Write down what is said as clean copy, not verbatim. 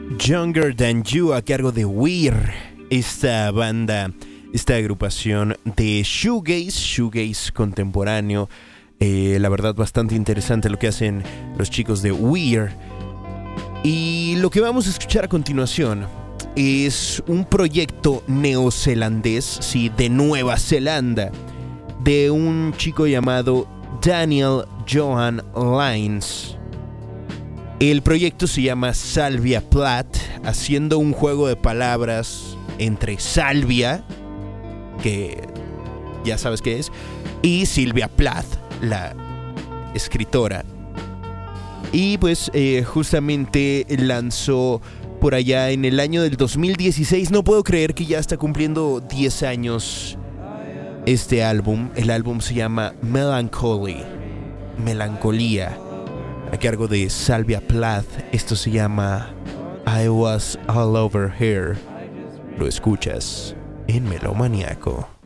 Younger Than You a cargo de Weir, esta banda, esta agrupación de shoegaze contemporáneo. La verdad, bastante interesante lo que hacen los chicos de Weir. Y lo que vamos a escuchar a continuación es un proyecto neozelandés, sí, de Nueva Zelanda, de un chico llamado Daniel Johan Lines. El proyecto se llama Salvia Plath, haciendo un juego de palabras entre salvia, que ya sabes qué es, y Sylvia Plath, la escritora. Y pues justamente lanzó por allá en el año del 2016. No puedo creer que ya está cumpliendo 10 años este álbum. El álbum se llama Melancholy, Melancolía, a cargo de Sylvia Plath. Esto se llama I Was All Over Here. Lo escuchas en Melomaniaco.